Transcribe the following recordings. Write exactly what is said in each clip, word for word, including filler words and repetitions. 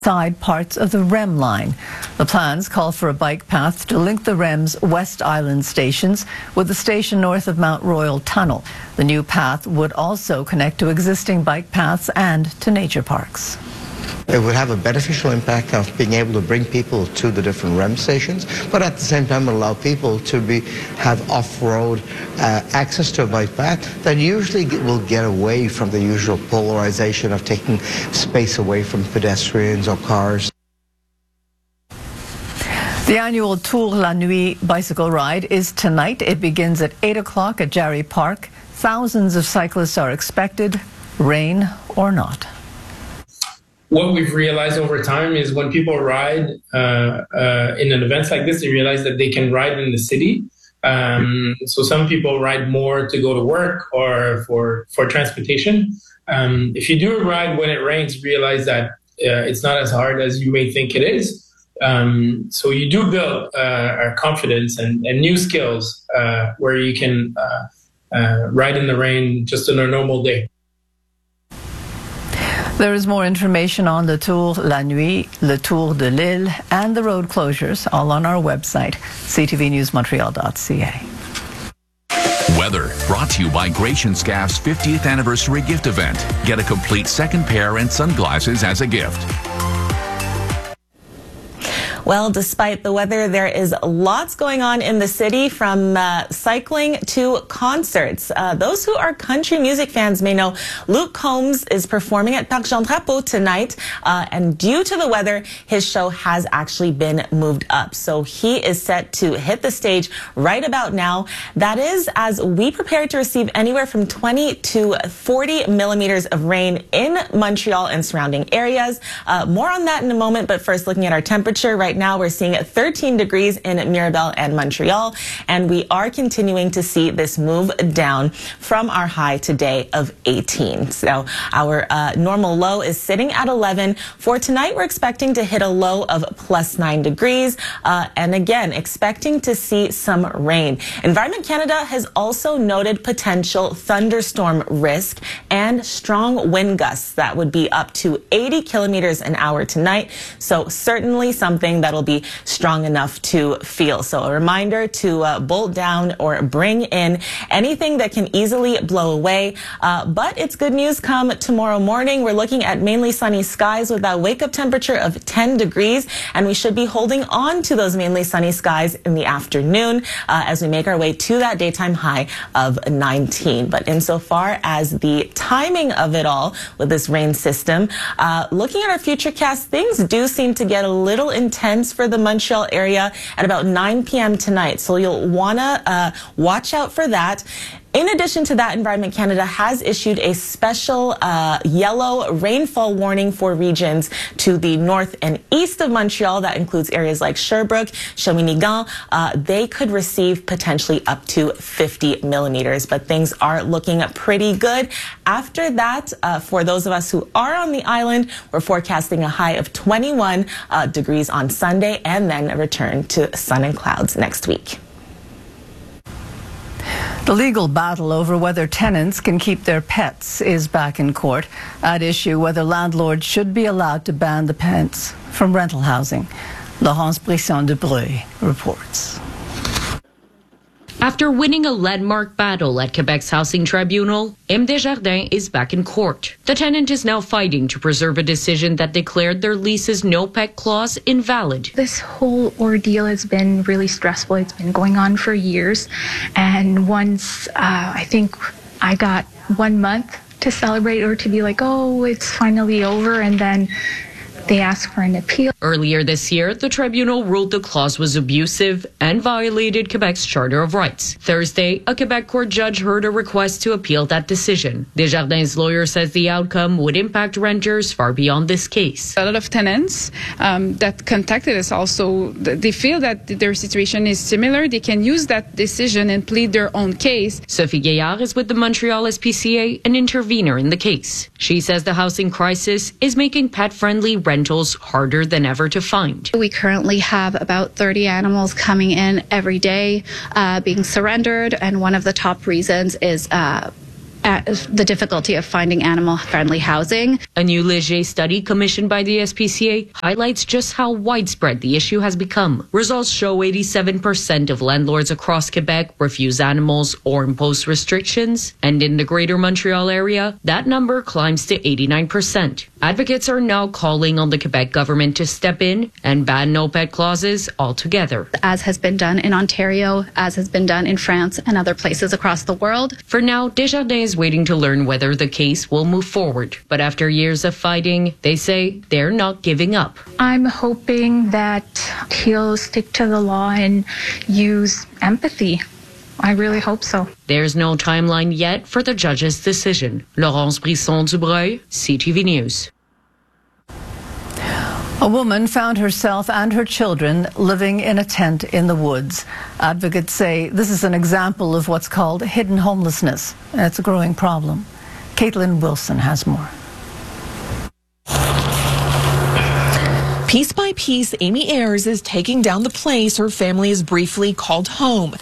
side parts of the R E M line. The plans call for a bike path to link the R E M's West Island stations with the station north of Mount Royal Tunnel. The new path would also connect to existing bike paths and to nature parks. It would have a beneficial impact of being able to bring people to the different R E M stations, but at the same time allow people to be have off-road uh, access to a bike path that usually will get away from the usual polarization of taking space away from pedestrians or cars. The annual Tour la Nuit bicycle ride is tonight. It begins at eight o'clock at Jarry Park. Thousands of cyclists are expected, rain or not. What we've realized over time is when people ride uh, uh, in an event like this, they realize that they can ride in the city. Um, so some people ride more to go to work or for, for transportation. Um, if you do a ride when it rains, realize that uh, it's not as hard as you may think it is. Um, so you do build uh, our confidence and, and new skills uh, where you can uh, uh, ride in the rain just on a normal day. There is more information on the Tour la Nuit, le Tour de l'Île, and the road closures, all on our website, c t v news montreal dot c a. Weather brought to you by Gratian Scaff's fiftieth anniversary gift event. Get a complete second pair and sunglasses as a gift. Well, despite the weather, there is lots going on in the city, from uh, cycling to concerts. Uh, those who are country music fans may know Luke Combs is performing at Parc Jean Drapeau tonight, uh, and due to the weather, his show has actually been moved up. So he is set to hit the stage right about now. That is as we prepare to receive anywhere from twenty to forty millimeters of rain in Montreal and surrounding areas. Uh, more on that in a moment, but first looking at our temperature right now. Now we're seeing thirteen degrees in Mirabel and Montreal, and we are continuing to see this move down from our high today of eighteen. So our uh, normal low is sitting at eleven. For tonight, we're expecting to hit a low of plus nine degrees, uh, and again, expecting to see some rain. Environment Canada has also noted potential thunderstorm risk and strong wind gusts that would be up to eighty kilometers an hour tonight. So certainly something that'll be strong enough to feel. So a reminder to uh, bolt down or bring in anything that can easily blow away. Uh, but it's good news come tomorrow morning. We're looking at mainly sunny skies with that wake-up temperature of ten degrees, and we should be holding on to those mainly sunny skies in the afternoon uh, as we make our way to that daytime high of nineteen. But insofar as the timing of it all with this rain system, uh, looking at our futurecast, things do seem to get a little intense for the Montreal area at about nine p m tonight. So you'll want to uh, watch out for that. In addition to that, Environment Canada has issued a special uh, yellow rainfall warning for regions to the north and east of Montreal. That includes areas like Sherbrooke, Shawinigan. Uh, they could receive potentially up to fifty millimeters, but things are looking pretty good. After that, uh, for those of us who are on the island, we're forecasting a high of twenty-one uh, degrees on Sunday, and then a return to sun and clouds next week. The legal battle over whether tenants can keep their pets is back in court. At issue whether landlords should be allowed to ban the pets from rental housing. Laurence Brisson de Breuil reports. After winning a landmark battle at Quebec's Housing Tribunal, M. Desjardins is back in court. The tenant is now fighting to preserve a decision that declared their lease's no pet clause invalid. This whole ordeal has been really stressful. It's been going on for years. And once uh, I think I got one month to celebrate or to be like, oh, it's finally over, and then they asked for an appeal. Earlier this year, the tribunal ruled the clause was abusive and violated Quebec's Charter of Rights. Thursday, a Quebec court judge heard a request to appeal that decision. Desjardins' lawyer says the outcome would impact renters far beyond this case. A lot of tenants um, that contacted us also, they feel that their situation is similar. They can use that decision and plead their own case. Sophie Gaillard is with the Montreal S P C A, an intervener in the case. She says the housing crisis is making pet-friendly rentals harder than ever to find. We currently have about thirty animals coming in every day uh, being surrendered, and one of the top reasons is uh, at the difficulty of finding animal-friendly housing. A new Léger study commissioned by the S P C A highlights just how widespread the issue has become. Results show eighty-seven percent of landlords across Quebec refuse animals or impose restrictions, and in the Greater Montreal area, that number climbs to eighty-nine percent. Advocates are now calling on the Quebec government to step in and ban no-pet clauses altogether. As has been done in Ontario, as has been done in France and other places across the world. For now, Desjardins is waiting to learn whether the case will move forward. But after years of fighting, they say they're not giving up. I'm hoping that he'll stick to the law and use empathy. I really hope so. There's no timeline yet for the judge's decision. Laurence Brisson-Dubreuil, C T V News. A woman found herself and her children living in a tent in the woods. Advocates say this is an example of what's called hidden homelessness. It's a growing problem. Caitlin Wilson has more. Piece by piece, Amy Ayers is taking down the place her family has briefly called home.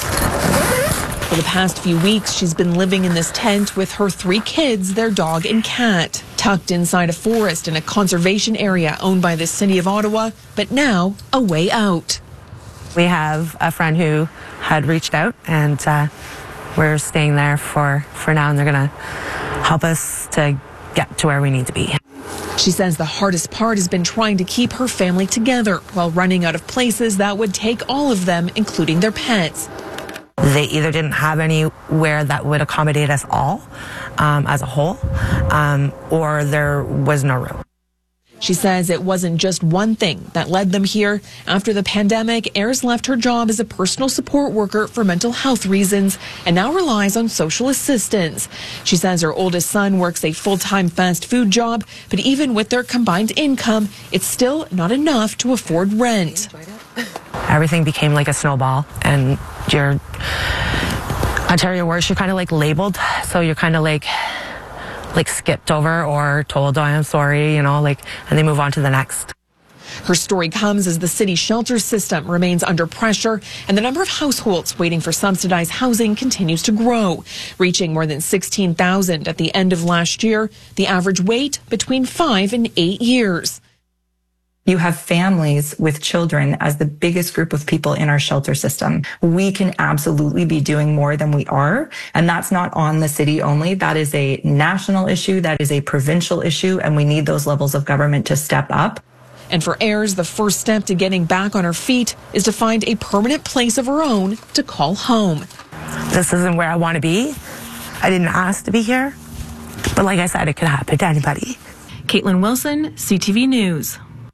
For the past few weeks, she's been living in this tent with her three kids, their dog and cat, tucked inside a forest in a conservation area owned by the city of Ottawa, but now a way out. We have a friend who had reached out, and uh, we're staying there for, for now, and they're going to help us to get to where we need to be. She says the hardest part has been trying to keep her family together while running out of places that would take all of them, including their pets. They either didn't have anywhere that would accommodate us all um, as a whole, um, or there was no room. She says it wasn't just one thing that led them here. After the pandemic, Ayers left her job as a personal support worker for mental health reasons and now relies on social assistance. She says her oldest son works a full-time fast food job, but even with their combined income, it's still not enough to afford rent. Everything became like a snowball, and you're Ontario worse, you're kind of like labeled, so you're kind of like like skipped over or told, oh, I'm sorry, you know, like, and they move on to the next. Her story comes as the city shelter system remains under pressure and the number of households waiting for subsidized housing continues to grow, reaching more than sixteen thousand at the end of last year, the average wait between five and eight years. You have families with children as the biggest group of people in our shelter system. We can absolutely be doing more than we are. And that's not on the city only. That is a national issue. That is a provincial issue. And we need those levels of government to step up. And for Ayers, the first step to getting back on her feet is to find a permanent place of her own to call home. This isn't where I want to be. I didn't ask to be here. But like I said, it could happen to anybody. Caitlin Wilson, C T V News.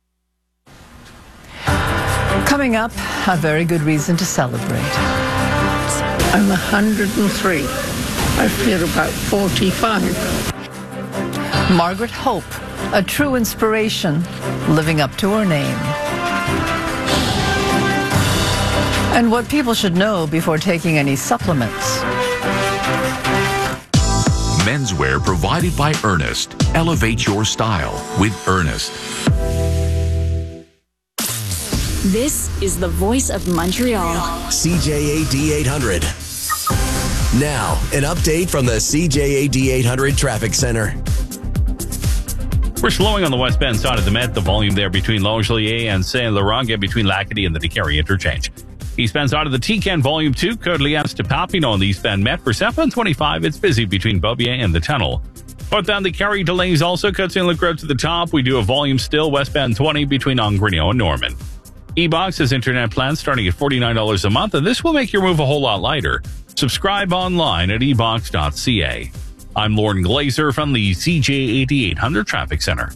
Coming up, a very good reason to celebrate. I'm one hundred and three. I feel about forty-five. Margaret Hope, a true inspiration, living up to her name. And what people should know before taking any supplements. Menswear provided by Ernest. Elevate your style with Ernest. This is the voice of Montreal. C J A D eight hundred. Now, an update from the C J A D eight hundred Traffic Center. We're slowing on the westbound side of the Met. The volume there between Longueuil and Saint-Laurent and between Lacadie and the DeCarry interchange. Eastbound side of the T C A N volume two, Côte-Liesse to Papineau on the eastbound Met. For southbound twenty-five, it's busy between Beaubien and the tunnel. Northbound the Carry delays also cut Saint Luc Road to the top. We do a volume still westbound twenty between Angrignon and Norman. eBox has internet plans starting at forty-nine dollars a month, and this will make your move a whole lot lighter. Subscribe online at e box dot c a. I'm Lauren Glazer from the C J A D eight hundred Traffic Center.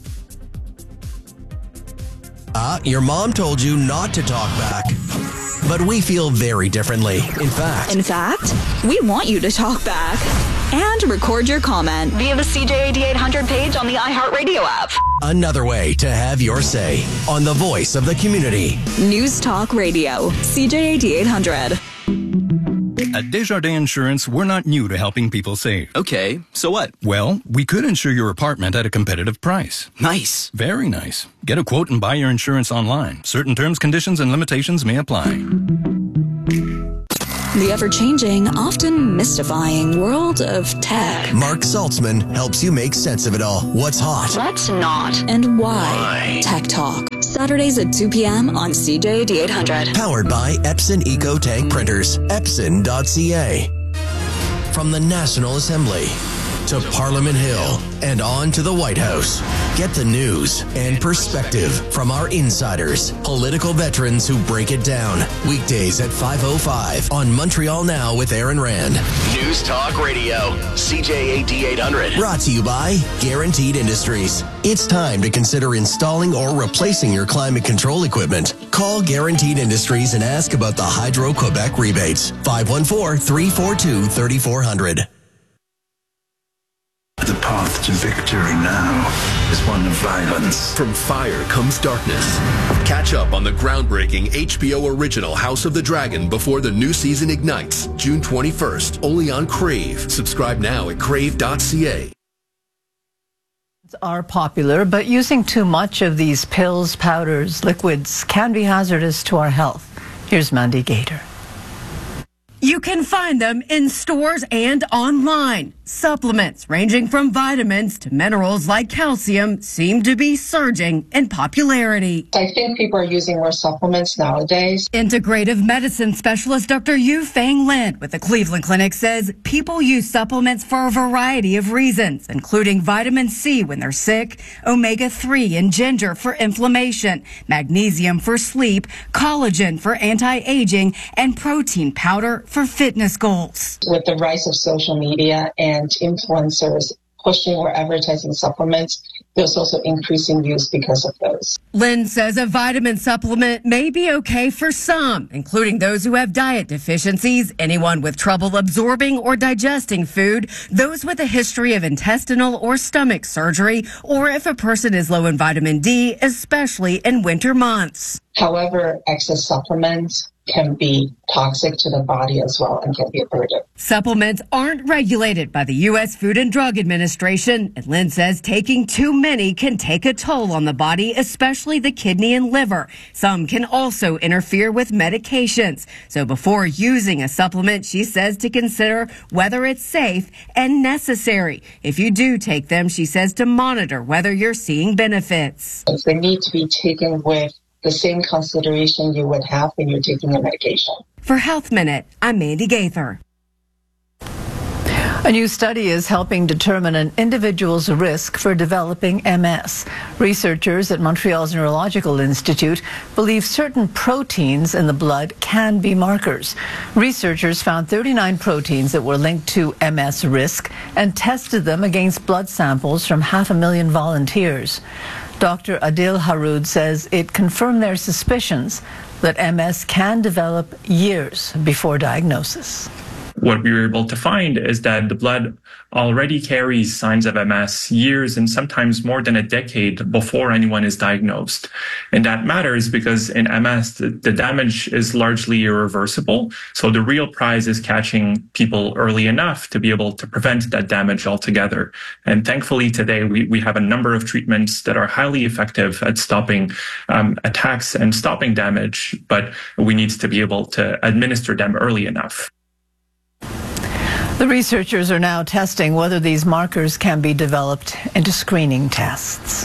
Ah, uh, your mom told you not to talk back. But we feel very differently. In fact. In fact, we want you to talk back and record your comment via the C J A D eight hundred page on the iHeartRadio app. Another way to have your say on the voice of the community. News Talk Radio, C J A D eight hundred. At Desjardins Insurance, we're not new to helping people save. Okay, so what? Well, we could insure your apartment at a competitive price. Nice. Very nice. Get a quote and buy your insurance online. Certain terms, conditions, and limitations may apply. the ever-changing, often mystifying world of tech. Mark Saltzman helps you make sense of it all. What's hot? What's not? And why? why? Tech Talk. Saturdays at two p.m. on C J A D eight hundred. Powered by Epson EcoTank Printers. Epson dot c a. From the National Assembly to Parliament Hill and on to the White House. Get the news and perspective from our insiders, political veterans who break it down. Weekdays at five oh five on Montreal Now with Aaron Rand. News Talk Radio, C J A D eight hundred. Brought to you by Guaranteed Industries. It's time to consider installing or replacing your climate control equipment. Call Guaranteed Industries and ask about the Hydro-Quebec rebates. five one four, three four two, three four zero zero. The path to victory now is one of violence. From fire comes darkness. Catch up on the groundbreaking H B O original House of the Dragon before the new season ignites, June twenty-first, only on Crave. Subscribe now at crave dot c a. Are popular, but using too much of these pills, powders, liquids can be hazardous to our health. Here's Mandy Gator. You can find them in stores and online. Supplements ranging from vitamins to minerals like calcium seem to be surging in popularity. I think people are using more supplements nowadays. Integrative medicine specialist Doctor Yu Fang Lin with the Cleveland Clinic says people use supplements for a variety of reasons, including vitamin C when they're sick, omega three and ginger for inflammation, magnesium for sleep, collagen for anti-aging, and protein powder for fitness goals. With the rise of social media and influencers pushing or advertising supplements, there's also increasing use because of those. Lynn says a vitamin supplement may be okay for some, including those who have diet deficiencies, anyone with trouble absorbing or digesting food, those with a history of intestinal or stomach surgery, or if a person is low in vitamin D, especially in winter months. However, excess supplements can be toxic to the body as well and can be a burden. Supplements aren't regulated by the U S Food and Drug Administration, and Lynn says taking too many can take a toll on the body, especially the kidney and liver. Some can also interfere with medications. So before using a supplement, she says to consider whether it's safe and necessary. If you do take them, she says to monitor whether you're seeing benefits. They need to be taken with the same consideration you would have when you're taking a medication. For Health Minute, I'm Mandy Gaither. A new study is helping determine an individual's risk for developing M S. Researchers at Montreal's Neurological Institute believe certain proteins in the blood can be markers. Researchers found thirty-nine proteins that were linked to M S risk and tested them against blood samples from half a million volunteers. Doctor Adil Haroud says it confirmed their suspicions that M S can develop years before diagnosis. What we were able to find is that the blood already carries signs of M S years and sometimes more than a decade before anyone is diagnosed. And that matters because in M S, the, the damage is largely irreversible. So the real prize is catching people early enough to be able to prevent that damage altogether. And thankfully today, we, we have a number of treatments that are highly effective at stopping um, attacks and stopping damage, but we need to be able to administer them early enough. The researchers are now testing whether these markers can be developed into screening tests.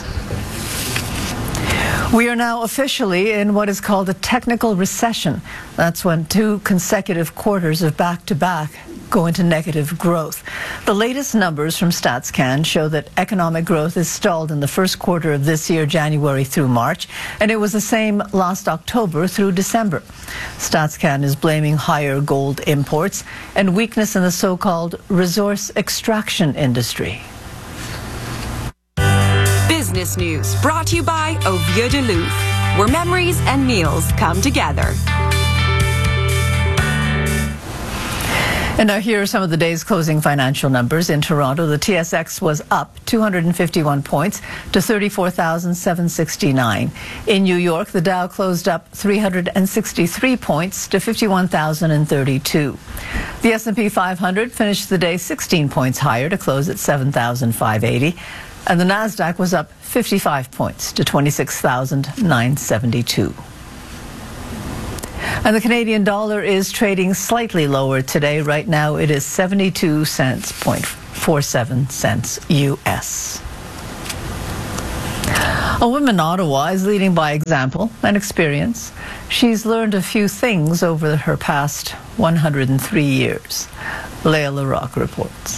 We are now officially in what is called a technical recession. That's when two consecutive quarters of back-to-back go into negative growth. The latest numbers from StatsCan show that economic growth is stalled in the first quarter of this year, January through March, and it was the same last October through December. StatsCan is blaming higher gold imports and weakness in the so-called resource extraction industry. Business News brought to you by Au Vieux de Louvre, where memories and meals come together. And now here are some of the day's closing financial numbers. In Toronto, the T S X was up two hundred fifty-one points to thirty-four thousand seven hundred sixty-nine. In New York, the Dow closed up three hundred sixty-three points to fifty-one thousand thirty-two. The S and P five hundred finished the day sixteen points higher to close at seven thousand five hundred eighty. And the Nasdaq was up fifty-five points to twenty-six thousand nine hundred seventy-two. And the Canadian dollar is trading slightly lower today. Right now it is seventy-two cents, point four seven cents U S. A woman in Ottawa is leading by example and experience. She's learned a few things over her past one hundred three years. Leah LaRocque reports.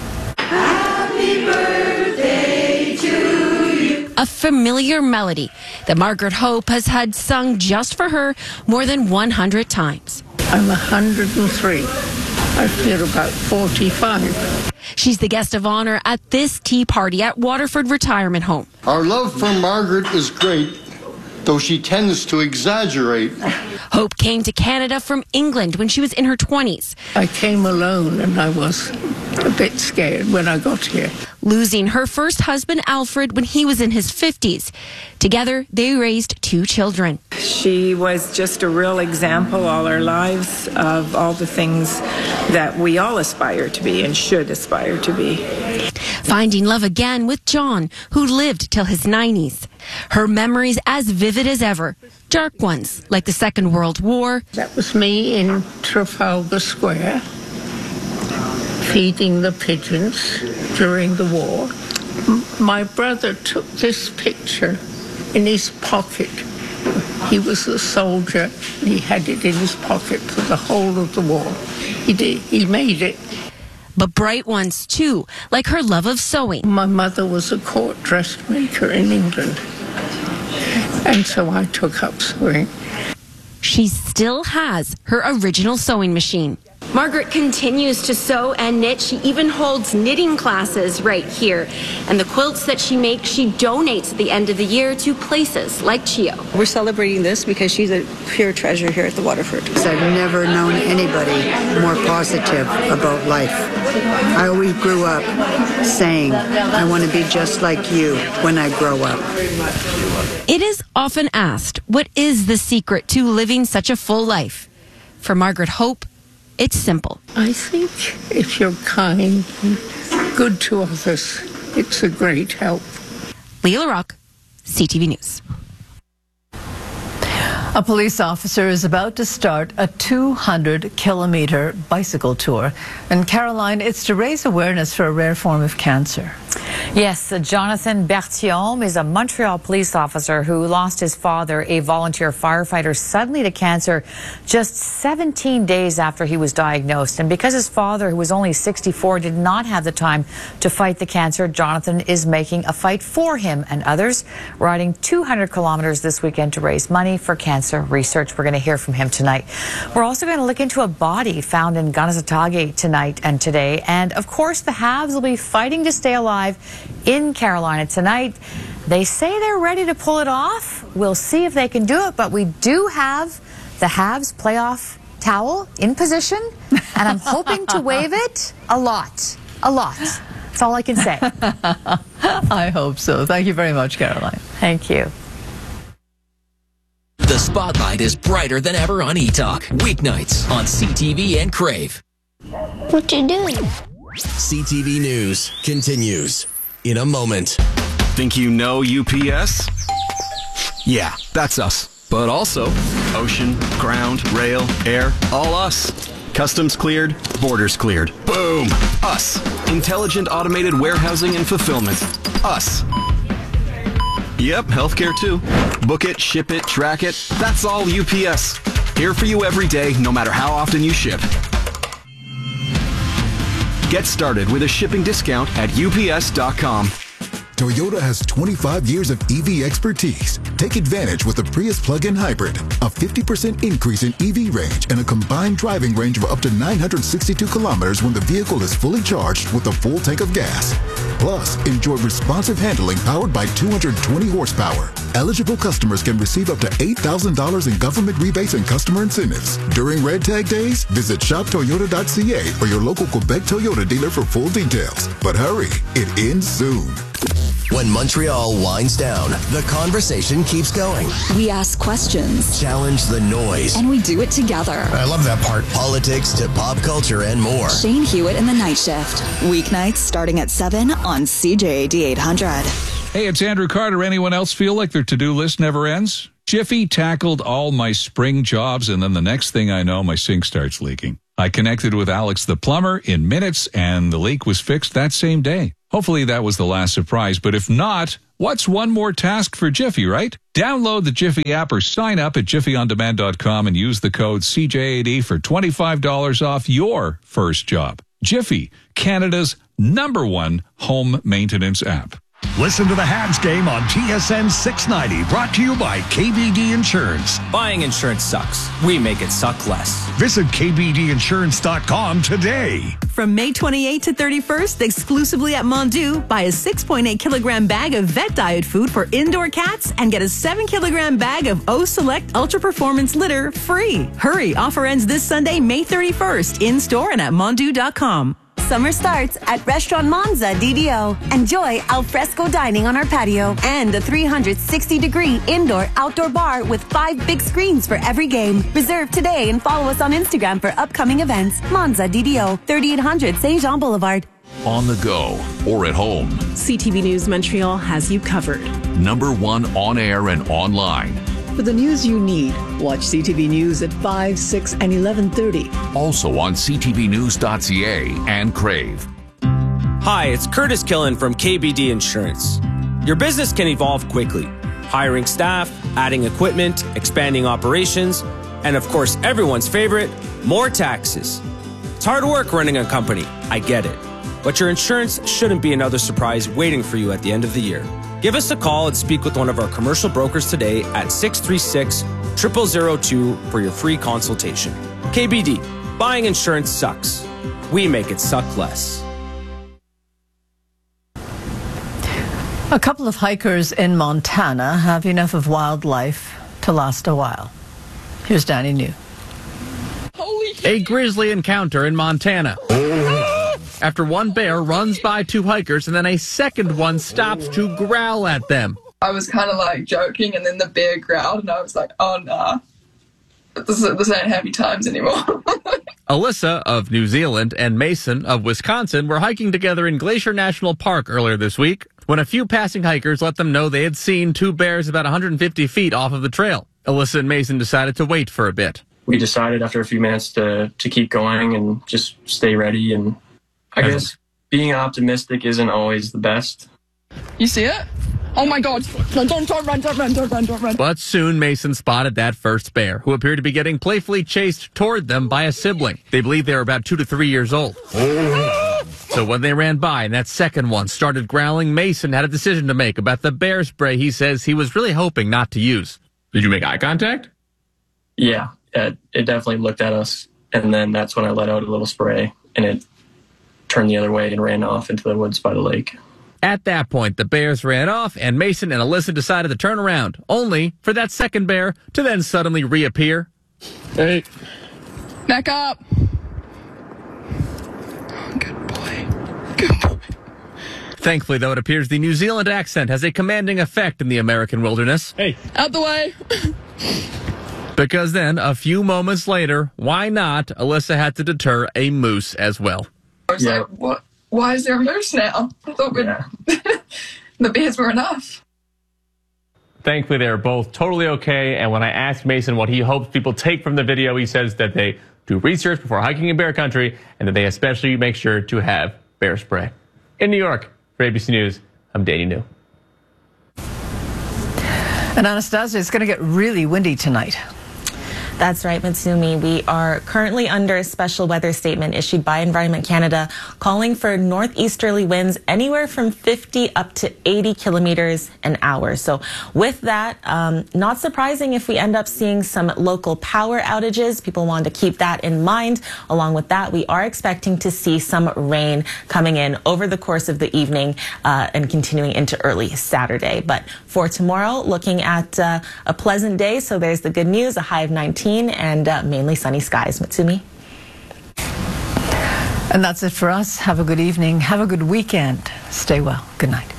Happy birthday to you. A familiar melody that Margaret Hope has had sung just for her more than one hundred times. I'm one hundred three. I feel about forty-five. She's the guest of honor at this tea party at Waterford Retirement Home. Our love for Margaret is great, though she tends to exaggerate. Hope came to Canada from England when she was in her twenties. I came alone and I was a bit scared when I got here. Losing her first husband, Alfred, when he was in his fifties. Together, they raised two children. She was just a real example all our lives of all the things that we all aspire to be and should aspire to be. Finding love again with John, who lived till his nineties. Her memories as vivid as ever. Dark ones, like the Second World War. That was me in Trafalgar Square, feeding the pigeons during the war. M- my brother took this picture in his pocket. He was a soldier and he had it in his pocket for the whole of the war. He did. He made it. But bright ones too, like her love of sewing. My mother was a court dressmaker in England, and so I took up sewing. She still has her original sewing machine. Margaret continues to sew and knit. She even holds knitting classes right here. And the quilts that she makes, she donates at the end of the year to places like CHEO. We're celebrating this because she's a pure treasure here at the Waterford. I've never known anybody more positive about life. I always grew up saying, I want to be just like you when I grow up. It is often asked, what is the secret to living such a full life? For Margaret Hope, it's simple. I think if you're kind and good to others, it's a great help. Leah LaRocque, C T V News. A police officer is about to start a two hundred kilometer bicycle tour. And Caroline, it's to raise awareness for a rare form of cancer. Yes, Jonathan Berthiaume is a Montreal police officer who lost his father, a volunteer firefighter, suddenly to cancer just seventeen days after he was diagnosed. And because his father, who was only sixty-four, did not have the time to fight the cancer, Jonathan is making a fight for him and others, riding two hundred kilometers this weekend to raise money for cancer research. We're going to hear from him tonight. We're also going to look into a body found in Kanesatake tonight and today. And of course, the Habs will be fighting to stay alive in Carolina tonight. They say they're ready to pull it off. We'll see if they can do it, but we do have the Habs playoff towel in position, and I'm hoping to wave it a lot. A lot. That's all I can say. I hope so. Thank you very much, Caroline. Thank you. The spotlight is brighter than ever on E-Talk. Weeknights on C T V and Crave. What you doing? C T V News continues in a moment. Think you know U P S? Yeah, that's us. But also ocean, ground, rail, air, all us. Customs cleared, borders cleared. Boom! Us. Intelligent automated warehousing and fulfillment. Us. Yep, healthcare too. Book it, ship it, track it. That's all U P S. Here for you every day, no matter how often you ship. Get started with a shipping discount at U P S dot com. Toyota has twenty-five years of E V expertise. Take advantage with the Prius plug-in hybrid. A fifty percent increase in E V range and a combined driving range of up to nine hundred sixty-two kilometers when the vehicle is fully charged with a full tank of gas. Plus, enjoy responsive handling powered by two hundred twenty horsepower. Eligible customers can receive up to eight thousand dollars in government rebates and customer incentives. During Red Tag Days, visit shop toyota dot c a or your local Quebec Toyota dealer for full details. But hurry, it ends soon. When Montreal winds down, the conversation keeps going. We ask questions, challenge the noise, and we do it together. I love that part. Politics to pop culture and more. Shane Hewitt in the Night Shift. Weeknights starting at seven on C J A D eight hundred. Hey, it's Andrew Carter. Anyone else feel like their to-do list never ends? Jiffy tackled all my spring jobs, and then the next thing I know, my sink starts leaking. I connected with Alex the plumber in minutes, and the leak was fixed that same day. Hopefully that was the last surprise, but if not, what's one more task for Jiffy, right? Download the Jiffy app or sign up at jiffy on demand dot com and use the code C J A D for twenty-five dollars off your first job. Jiffy, Canada's number one home maintenance app. Listen to the Habs game on T S N six ninety, brought to you by K B D Insurance. Buying insurance sucks. We make it suck less. Visit K B D insurance dot com today. From May twenty-eighth to thirty-first, exclusively at Mondu, buy a six point eight kilogram bag of vet diet food for indoor cats and get a seven kilogram bag of O Select Ultra Performance litter free. Hurry, offer ends this Sunday, May thirty-first, in store and at mondu dot com. Summer starts at Restaurant Monza D D O. Enjoy alfresco dining on our patio and a three hundred sixty degree indoor-outdoor bar with five big screens for every game. Reserve today and follow us on Instagram for upcoming events. Monza D D O, thirty-eight hundred Saint Jean Boulevard. On the go or at home, C T V News Montreal has you covered. Number one on air and online. For the news you need, watch C T V News at five, six, and eleven thirty. Also on c t v news dot c a and Crave. Hi, it's Curtis Killen from K B D Insurance. Your business can evolve quickly. Hiring staff, adding equipment, expanding operations, and of course, everyone's favorite, more taxes. It's hard work running a company, I get it. But your insurance shouldn't be another surprise waiting for you at the end of the year. Give us a call and speak with one of our commercial brokers today at six three six, zero zero zero two for your free consultation. K B D, buying insurance sucks. We make it suck less. A couple of hikers in Montana have enough of wildlife to last a while. Here's Danny New. A grisly encounter in Montana. After one bear runs by two hikers and then a second one stops to growl at them. I was kind of like joking and then the bear growled and I was like, oh nah, this, this ain't happy times anymore. Alyssa of New Zealand and Mason of Wisconsin were hiking together in Glacier National Park earlier this week when a few passing hikers let them know they had seen two bears about one hundred fifty feet off of the trail. Alyssa and Mason decided to wait for a bit. We decided after a few minutes to, to keep going and just stay ready, and I guess being optimistic isn't always the best. You see it? Oh my God. Run, don't, don't run, don't run, don't run, don't run. But soon Mason spotted that first bear, who appeared to be getting playfully chased toward them by a sibling. They believed they were about two to three years old. So when they ran by and that second one started growling, Mason had a decision to make about the bear spray he says he was really hoping not to use. Did you make eye contact? Yeah, it, it definitely looked at us. And then that's when I let out a little spray, and it turned the other way and ran off into the woods by the lake. At that point, the bears ran off, and Mason and Alyssa decided to turn around, only for that second bear to then suddenly reappear. Hey. Back up. Good boy. Good boy. Thankfully, though, it appears the New Zealand accent has a commanding effect in the American wilderness. Hey. Out the way. Because then, a few moments later, why not, Alyssa had to deter a moose as well. I was yeah. like, what? Why is there a moose now? I thought yeah. the bears were enough. Thankfully, they were both totally okay. And when I asked Mason what he hopes people take from the video, he says that they do research before hiking in bear country and that they especially make sure to have bear spray. In New York, for A B C News, I'm Danny New. And Anastasia, it's going to get really windy tonight. That's right, Mitsumi. We are currently under a special weather statement issued by Environment Canada calling for northeasterly winds anywhere from fifty up to eighty kilometers an hour. So with that, um, not surprising if we end up seeing some local power outages. People want to keep that in mind. Along with that, we are expecting to see some rain coming in over the course of the evening uh, and continuing into early Saturday. But for tomorrow, looking at uh, a pleasant day. So there's the good news, a high of nineteen. And uh, mainly sunny skies. Mitsumi. And that's it for us. Have a good evening. Have a good weekend. Stay well. Good night.